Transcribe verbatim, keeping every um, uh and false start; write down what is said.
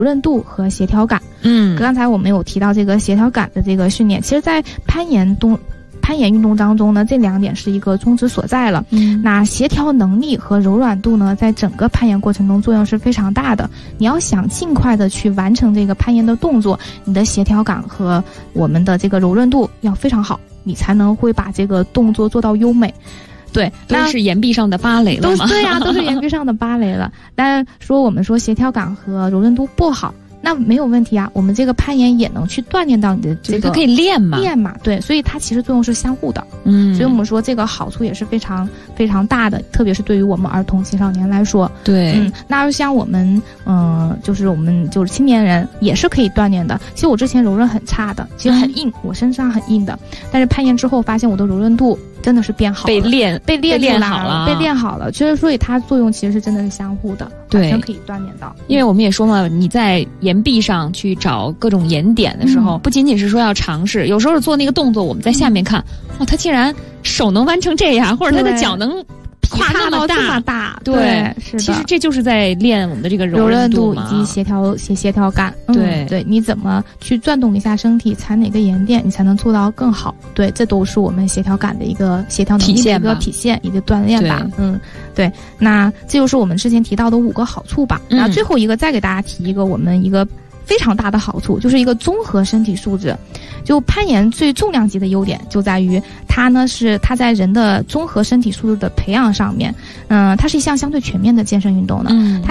柔韧度和协调感。 嗯， 刚才我们有提到这个协调感的这个训练，其实在攀岩动攀岩运动当中呢，这两点是一个宗旨所在了。 嗯， 那协调能力和柔软度呢，在整个攀岩过程中作用是非常大的。你要想尽快的去完成这个攀岩的动作，你的协调感和我们的这个柔韧度要非常好，你才能会把这个动作做到优美。对， 都是岩壁上的芭蕾了吗？ 都对呀、啊，都是岩壁上的芭蕾了。但说我们说协调感和柔韧度不好，那没有问题啊，我们这个攀岩也能去锻炼到你的这个， 它可以练嘛， 练嘛，对，所以它其实作用是相互的。 嗯， 所以我们说这个好处也是非常非常大的，特别是对于我们儿童青少年来说。 对， 嗯，那像我们，嗯、呃，就是我们就是青年人也是可以锻炼的。其实我之前柔韧很差的，其实很硬，嗯、我身上很硬的，但是攀岩之后发现我的柔韧度真的是变好了， 被练被练练好了， 被练好了。其实所以它作用其实是真的是相互的， 对， 完全可以锻炼到。 因为我们也说嘛，你在岩壁上去找各种岩点的时候，嗯、不仅仅是说要尝试，有时候做那个动作，我们在下面看，嗯、哦，他竟然手能弯成这样，或者他的脚能跨那么大， 这么大， 对， 对是的。 其实这就是在练我们的这个柔韧度以及协调协协调感。 对、 嗯、对，你怎么去转动一下身体，踩哪个岩点，你才能做到更好？对，这都是我们协调感的一个协调能力的一个体现，一个锻炼吧。嗯，对。那这就是我们之前提到的五个好处吧。嗯、那最后一个再给大家提一个我们一个非常大的好处，就是一个综合身体素质。就攀岩最重量级的优点就在于它呢是它在人的综合身体素质的培养上面，嗯、呃，它是一项相对全面的健身运动的。嗯，它